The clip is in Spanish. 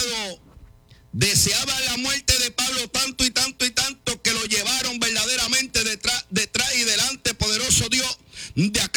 amado, deseaba la muerte de Pablo tanto y tanto y tanto que lo llevaron verdaderamente detrás y delante, poderoso Dios, de